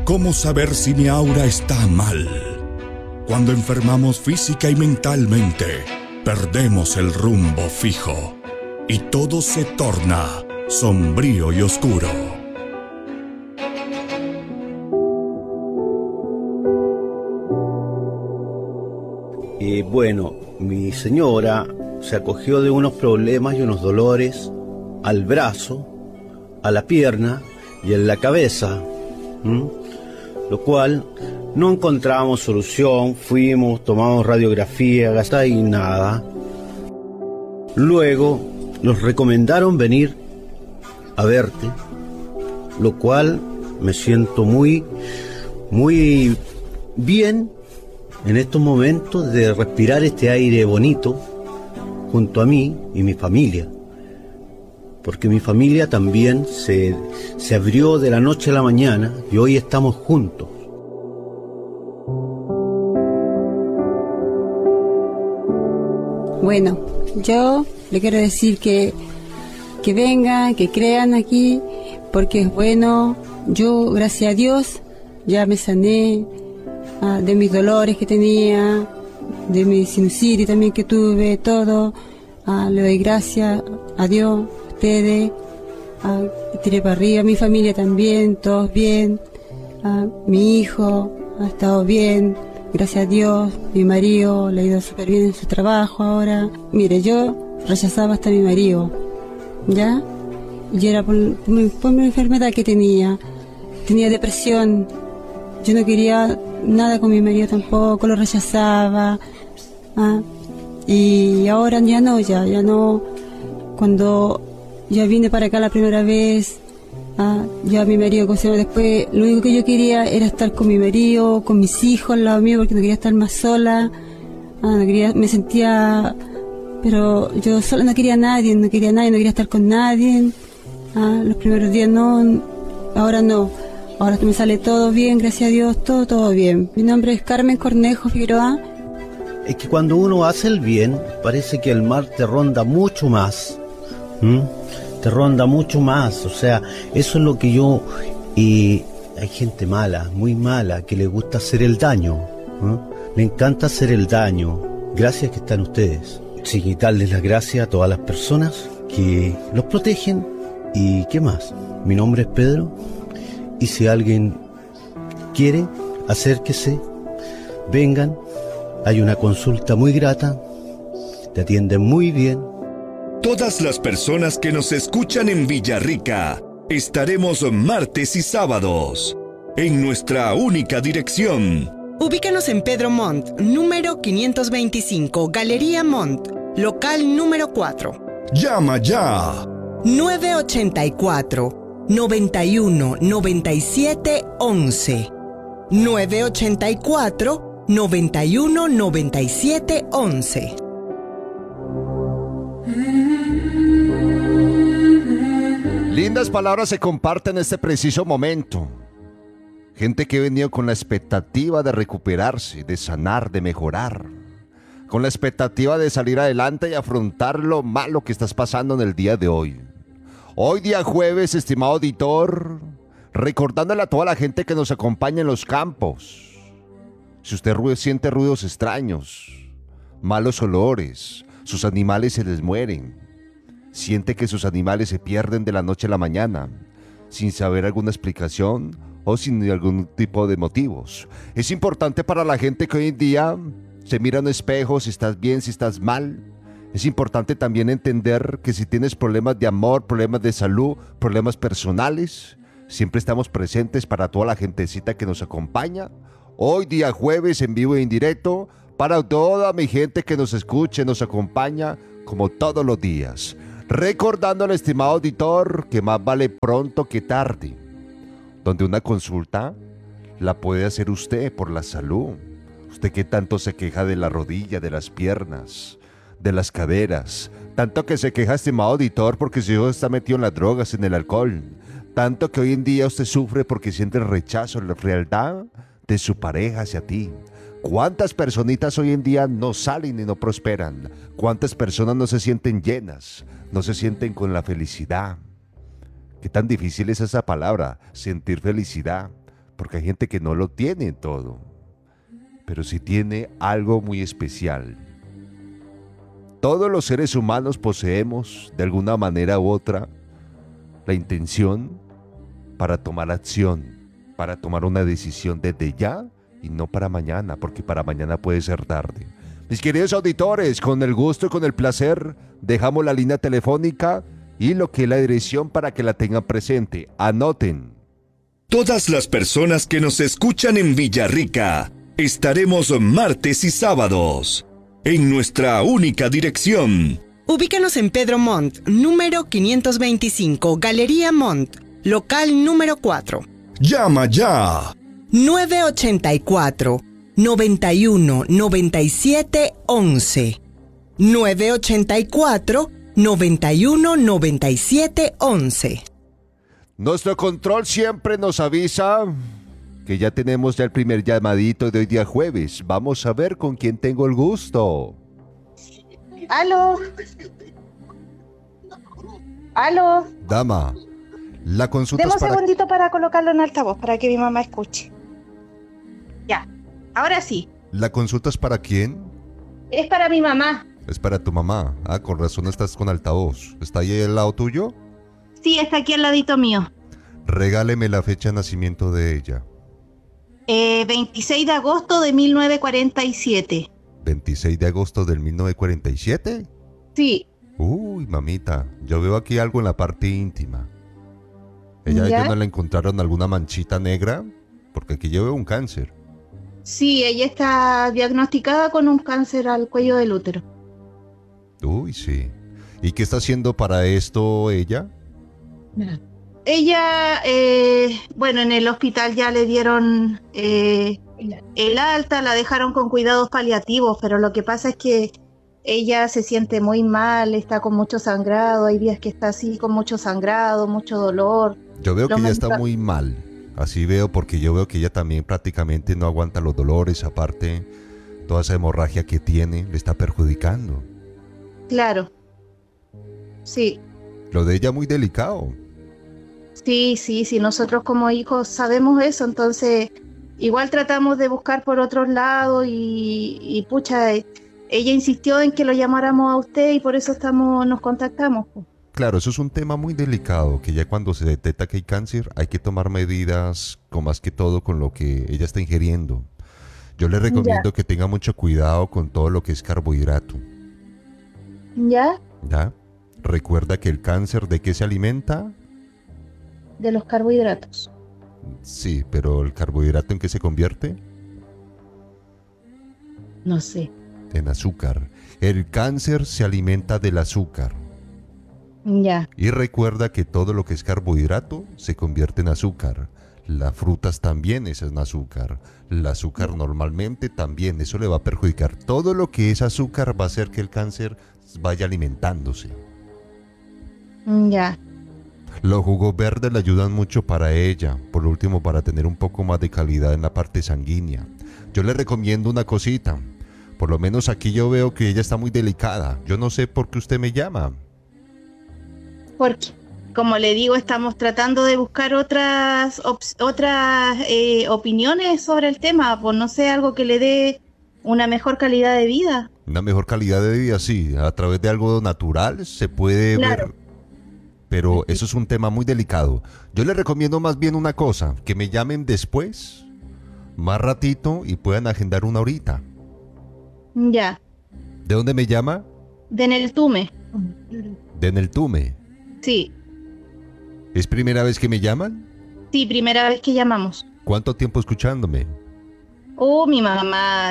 ¿Cómo saber si mi aura está mal? Cuando enfermamos física y mentalmente, perdemos el rumbo fijo y todo se torna sombrío y oscuro. Bueno, mi señora se acogió de unos problemas y unos dolores al brazo, a la pierna y en la cabeza, lo cual no encontrábamos solución. Fuimos, tomamos radiografía, hasta y nada. Luego nos recomendaron venir a verte, lo cual me siento muy bien en estos momentos de respirar este aire bonito junto a mí y mi familia, porque mi familia también se abrió de la noche a la mañana y hoy estamos juntos. Bueno, yo le quiero decir que vengan, que crean aquí, porque es bueno. Yo, gracias a Dios, ya me sané de mis dolores que tenía, de mi sinusitis también que tuve, todo. Le doy gracias a Dios, a ustedes, tiré para arriba, mi familia también, todos bien. Mi hijo ha estado bien, gracias a Dios. Mi marido le ha ido súper bien en su trabajo ahora. Mire, yo rechazaba hasta a mi marido, ¿ya? Y era por mi enfermedad que tenía depresión. Yo no quería nada con mi marido tampoco, lo rechazaba. Y ahora ya no. Cuando ya vine para acá la primera vez, ya mi marido, después, lo único que yo quería era estar con mi marido, con mis hijos al lado mío, porque no quería estar más sola. Me sentía, pero yo sola no quería a nadie, no quería estar con nadie. Los primeros días no, ahora no. Ahora me sale todo bien, gracias a Dios, todo bien. Mi nombre es Carmen Cornejo Figueroa. Es que cuando uno hace el bien, parece que el mal te ronda mucho más. Te ronda mucho más, o sea, eso es lo que yo... hay gente mala, muy mala, que le gusta hacer el daño. Le encanta hacer el daño. Gracias que están ustedes. Sí, y darles las gracias a todas las personas que los protegen. ¿Y qué más? Mi nombre es Pedro. Y si alguien quiere, acérquese, vengan, hay una consulta muy grata, te atienden muy bien. Todas las personas que nos escuchan en Villarrica, estaremos martes y sábados en nuestra única dirección. Ubícanos en Pedro Montt, número 525, Galería Montt, local número 4. ¡Llama ya! 984 91 97 11 984 91 97 11. Lindas palabras se comparten en este preciso momento. Gente que ha venido con la expectativa de recuperarse, de sanar, de mejorar, con la expectativa de salir adelante y afrontar lo malo que estás pasando en el día de hoy. Hoy día jueves, estimado auditor, recordándole a toda la gente que nos acompaña en los campos. Si usted siente ruidos extraños, malos olores, sus animales se les mueren, siente que sus animales se pierden de la noche a la mañana, sin saber alguna explicación o sin algún tipo de motivos. Es importante para la gente que hoy en día se mira en un espejo si estás bien, si estás mal. Es importante también entender que si tienes problemas de amor, problemas de salud, problemas personales, siempre estamos presentes para toda la gentecita que nos acompaña. Hoy día jueves en vivo e en directo, para toda mi gente que nos escuche, nos acompaña como todos los días. Recordando al estimado auditor que más vale pronto que tarde, donde una consulta la puede hacer usted por la salud. Usted que tanto se queja de la rodilla, de las piernas, de las caderas, tanto que se queja, estimado auditor, porque su hijo está metido en las drogas, en el alcohol, tanto que hoy en día usted sufre porque siente el rechazo, la frialdad de su pareja hacia ti. ¿Cuántas personitas hoy en día no salen y no prosperan? ¿Cuántas personas no se sienten llenas, no se sienten con la felicidad? ¿Qué tan difícil es esa palabra, sentir felicidad? porque hay gente que no lo tiene todo, pero sí tiene algo muy especial. Todos los seres humanos poseemos, de alguna manera u otra, la intención para tomar acción, para tomar una decisión desde ya y no para mañana, porque para mañana puede ser tarde. Mis queridos auditores, con el gusto y con el placer, dejamos la línea telefónica y lo que es la dirección para que la tengan presente. Anoten. Todas las personas que nos escuchan en Villarrica, estaremos martes y sábados en nuestra única dirección. Ubícanos en Pedro Montt, número 525, Galería Montt, local número 4. Llama ya. 984 91 97 11. 984 91 97 11. Nuestro control siempre nos avisa que ya tenemos ya el primer llamadito de hoy día jueves. Vamos a ver con quién tengo el gusto. ¿Aló? ¿Aló? Dama, la consulta Deme es un para... segundito para colocarlo en altavoz, para que mi mamá escuche. Ya, ahora sí. ¿La consulta es para quién? Es para mi mamá. Es para tu mamá. Ah, con razón estás con altavoz. ¿Está ahí al lado tuyo? Sí, está aquí al ladito mío. Regáleme la fecha de nacimiento de ella. 26 de agosto de 1947. 26 de agosto del 1947. Sí. Uy, mamita, yo veo aquí algo en la parte íntima. ¿Ella ¿Ya? no le encontraron alguna manchita negra? Porque aquí yo veo un cáncer. Sí, ella está diagnosticada con un cáncer al cuello del útero. Uy, sí. ¿Y qué está haciendo para esto ella? Ella, bueno, en el hospital ya le dieron el alta, la dejaron con cuidados paliativos, pero lo que pasa es que ella se siente muy mal, está con mucho sangrado, hay días que está así con mucho sangrado, mucho dolor. Yo veo que Lo ella está mental- muy mal. Así veo, porque yo veo que ella también prácticamente no aguanta los dolores. Aparte, toda esa hemorragia que tiene le está perjudicando. Claro, sí. Lo de ella muy delicado. Sí, nosotros como hijos sabemos eso, entonces igual tratamos de buscar por otros lados y pucha, ella insistió en que lo llamáramos a usted y por eso nos contactamos. Claro, eso es un tema muy delicado, que ya cuando se detecta que hay cáncer hay que tomar medidas, con más que todo con lo que ella está ingiriendo. Yo le recomiendo que tenga mucho cuidado con todo lo que es carbohidrato. ¿Ya? ¿Ya? Recuerda que el cáncer, ¿de qué se alimenta? De los carbohidratos. Sí, pero ¿el carbohidrato en qué se convierte? No sé. En azúcar. El cáncer se alimenta del azúcar. Ya. Y recuerda que todo lo que es carbohidrato se convierte en azúcar. Las frutas también es en azúcar. El azúcar normalmente también, eso le va a perjudicar. Todo lo que es azúcar va a hacer que el cáncer vaya alimentándose. Ya. Los jugos verdes le ayudan mucho para ella, por último para tener un poco más de calidad en la parte sanguínea. Yo le recomiendo una cosita, por lo menos aquí yo veo que ella está muy delicada. Yo no sé por qué usted me llama. Porque, como le digo, estamos tratando de buscar otras opiniones sobre el tema, pues no sé, algo que le dé una mejor calidad de vida. Una mejor calidad de vida, sí, a través de algo natural se puede ver, pero eso es un tema muy delicado. Yo le recomiendo más bien una cosa, que me llamen después, más ratito, y puedan agendar una horita. Ya. ¿De dónde me llama? De Neltume. De Neltume. Sí. ¿Es primera vez que me llaman? Sí, primera vez que llamamos. ¿Cuánto tiempo escuchándome? Oh, mi mamá